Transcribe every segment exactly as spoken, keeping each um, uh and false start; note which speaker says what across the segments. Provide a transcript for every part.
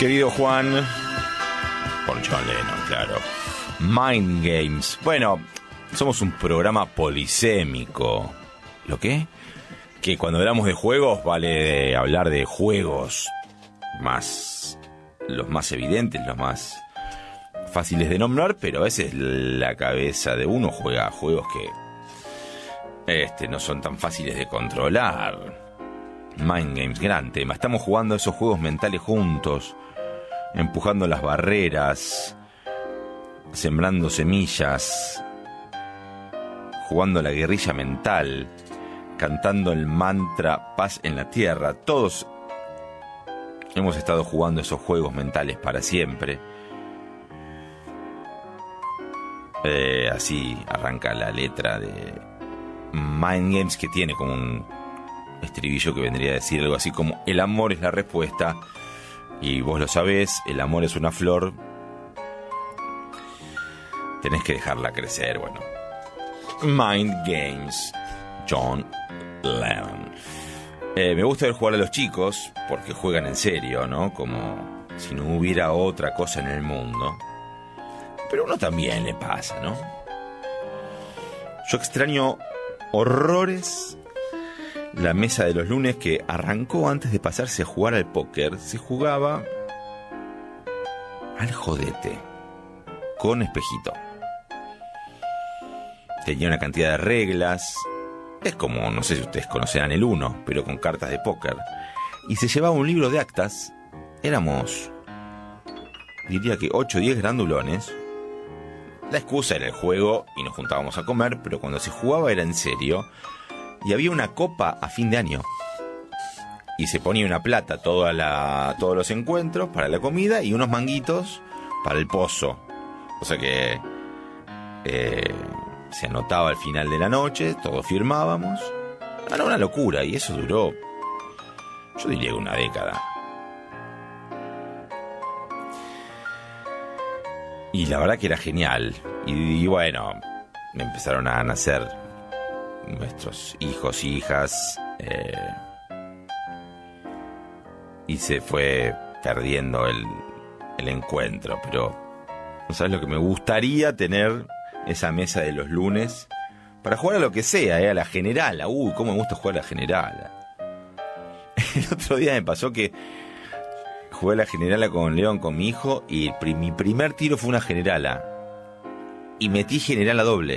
Speaker 1: querido Juan. Por John Lennon, claro. Mind Games. Bueno, somos un programa polisémico. ¿Lo qué? Que cuando hablamos de juegos vale hablar de juegos más... los más evidentes, los más fáciles de nombrar, pero a veces la cabeza de uno juega a juegos que este, no son tan fáciles de controlar. Mind Games, gran tema. Estamos jugando esos juegos mentales juntos, empujando las barreras, sembrando semillas, jugando la guerrilla mental, cantando el mantra paz en la tierra. Todos hemos estado jugando esos juegos mentales para siempre. Eh, así arranca la letra de Mind Games, que tiene como un estribillo que vendría a decir algo así como: el amor es la respuesta. Y vos lo sabés, el amor es una flor. Tenés que dejarla crecer. Bueno, Mind Games, John Lennon. Eh, me gusta ver jugar a los chicos porque juegan en serio, ¿no? Como si no hubiera otra cosa en el mundo. Pero a uno también le pasa, ¿no? Yo extraño horrores la mesa de los lunes, que arrancó antes de pasarse a jugar al póker. Se jugaba al jodete con espejito. Tenía una cantidad de reglas. Es como, no sé si ustedes conocerán el Uno, pero con cartas de póker. Y se llevaba un libro de actas. Éramos, diría que ocho o diez grandulones. La excusa era el juego y nos juntábamos a comer, pero cuando se jugaba era en serio. Y había una copa a fin de año. Y se ponía una plata toda la, todos los encuentros para la comida y unos manguitos para el pozo. O sea que eh, se anotaba al final de la noche, todos firmábamos. Era una locura y eso duró, yo diría que una década. Y la verdad que era genial. Y, y bueno, empezaron a nacer nuestros hijos, hijas, eh, y se fue perdiendo el, el encuentro. Pero ¿no sabes lo que me gustaría tener? Esa mesa de los lunes para jugar a lo que sea, eh, a la generala. Uy, cómo me gusta jugar a la generala. El otro día me pasó que jugué a la generala con León, con mi hijo, y el, mi primer tiro fue una generala y metí generala doble.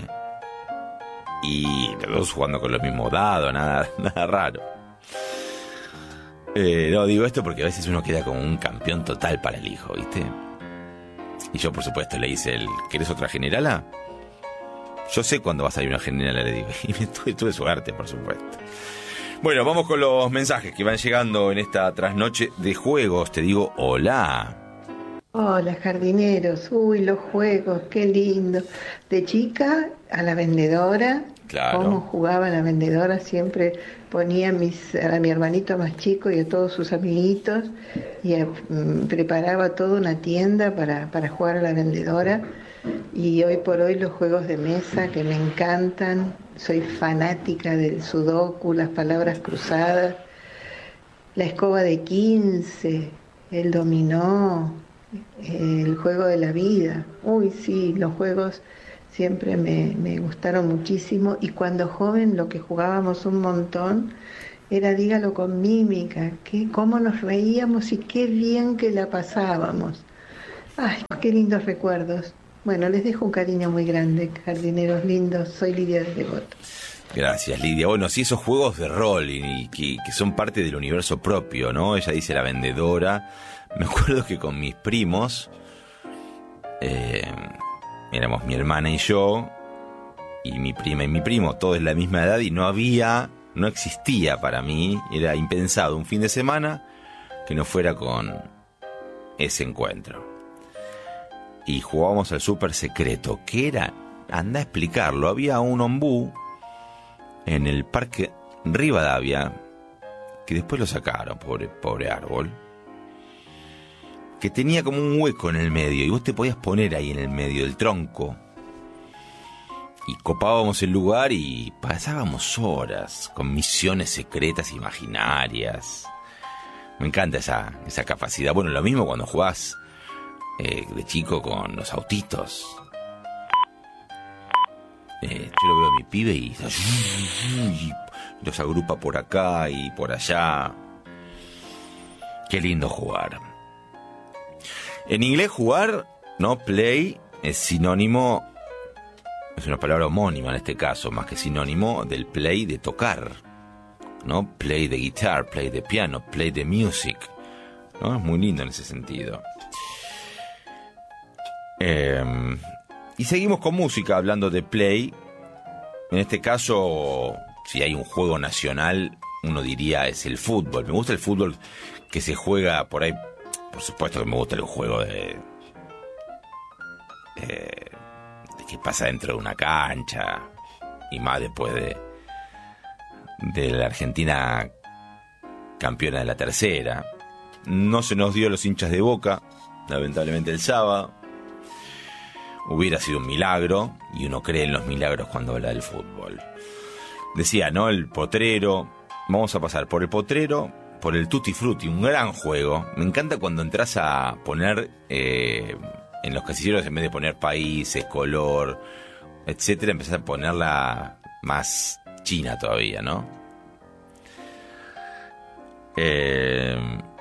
Speaker 1: Y los dos jugando con los mismos dados, nada, nada raro. Eh, no, digo esto porque a veces uno queda como un campeón total para el hijo, ¿viste? Y yo, por supuesto, le hice el: ¿querés otra generala? Yo sé cuándo va a salir una generala, le digo. Y tuve, tuve suerte, por supuesto. Bueno, vamos con los mensajes que van llegando en esta trasnoche de juegos. Te digo hola.
Speaker 2: Hola, jardineros. Uy, los juegos, qué lindo. De chica a la vendedora.
Speaker 1: Claro.
Speaker 2: Cómo jugaba la vendedora. Siempre ponía a, mis, a mi hermanito más chico y a todos sus amiguitos. Y a, um, preparaba toda una tienda para, para jugar a la vendedora. Y hoy por hoy los juegos de mesa que me encantan. Soy fanática del sudoku, las palabras cruzadas, la escoba de quince, el dominó, el juego de la vida. Uy, sí, los juegos siempre me, me gustaron muchísimo. Y cuando joven lo que jugábamos un montón era dígalo con mímica, que cómo nos reíamos y qué bien que la pasábamos. Ay, qué lindos recuerdos. Bueno, les dejo un cariño muy grande, jardineros lindos. Soy Lidia de Devoto.
Speaker 1: Gracias, Lidia. Bueno, sí, esos juegos de rol y, y que, que son parte del universo propio, ¿no? Ella dice la vendedora. Me acuerdo que con mis primos, eh, éramos mi hermana y yo, y mi prima y mi primo, todos de la misma edad, y no había, no existía para mí, era impensado un fin de semana que no fuera con ese encuentro. Y jugábamos al súper secreto, que era, anda a explicarlo, había un ombú en el parque Rivadavia, que después lo sacaron, pobre, pobre árbol, que tenía como un hueco en el medio, y vos te podías poner ahí en el medio del tronco, y copábamos el lugar y pasábamos horas con misiones secretas imaginarias. Me encanta esa, esa capacidad. Bueno, lo mismo cuando jugás eh, de chico con los autitos. Eh, yo lo veo a mi pibe y, y los agrupa por acá y por allá. Qué lindo jugar. En inglés jugar, ¿no? Play es sinónimo, es una palabra homónima en este caso, más que sinónimo del play de tocar, ¿no? Play de guitar, play de piano, play de music, ¿no? Es muy lindo en ese sentido. Eh, y seguimos con música, hablando de play. En este caso, si hay un juego nacional, uno diría es el fútbol. Me gusta el fútbol que se juega por ahí. Por supuesto que me gusta el juego de, eh, de que pasa dentro de una cancha, y más después de de la Argentina campeona de la tercera. No se nos dio a los hinchas de Boca, lamentablemente, el sábado. Hubiera sido un milagro, y uno cree en los milagros cuando habla del fútbol. Decía, ¿no? El potrero. Vamos a pasar por el potrero, por el Tutti Frutti, un gran juego. Me encanta cuando entras a poner eh, en los casilleros, en vez de poner países, color, etcétera, empezás a ponerla más china todavía, ¿no? Eh,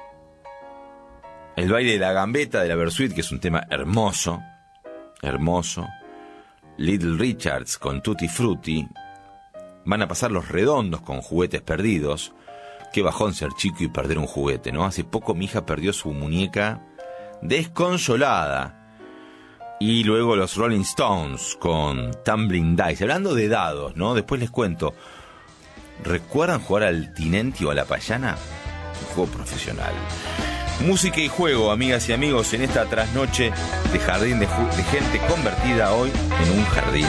Speaker 1: el baile de la gambeta de la Versuit, que es un tema hermoso, hermoso. Little Richards con Tutti Frutti. Van a pasar Los Redondos con Juguetes Perdidos. Qué bajón ser chico y perder un juguete, ¿no? Hace poco mi hija perdió su muñeca desconsolada. Y luego los Rolling Stones con Tumbling Dice. Hablando de dados, ¿no? Después les cuento. ¿Recuerdan jugar al Tinenti o a la Payana? Un juego profesional. Música y juego, amigas y amigos, en esta trasnoche de jardín de, ju- de gente convertida hoy en un jardín